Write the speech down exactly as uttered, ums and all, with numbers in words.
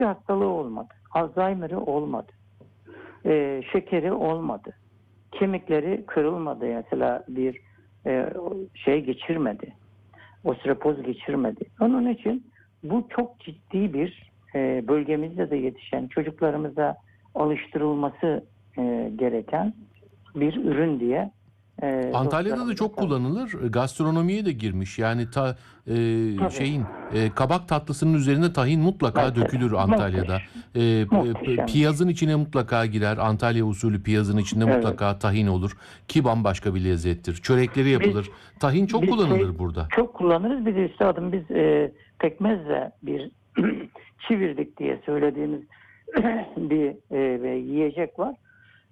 hiçbir hastalığı olmadı. Alzheimer'ı olmadı. E, şekeri olmadı. Kemikleri kırılmadı. Mesela bir e, şey geçirmedi. Osiropoz geçirmedi. Onun için bu çok ciddi bir e, bölgemizde de yetişen çocuklarımıza alıştırılması e, gereken bir ürün diye e, Antalya'da da çok kullanılır. Gastronomiye de girmiş. Yani ta, e, şeyin e, kabak tatlısının üzerine tahin mutlaka Mesela, dökülür Antalya'da. E, p- muhteşem. piyazın içine mutlaka girer. Antalya usulü piyazın içinde Evet. mutlaka tahin olur. Ki bambaşka bir lezzettir. Çörekleri Biz, yapılır. Tahin çok biz kullanılır şey, burada. çok kullanırız. Bir de üstadım biz e, pekmezle bir çivirdik diye söylediğimiz bir e, yiyecek var.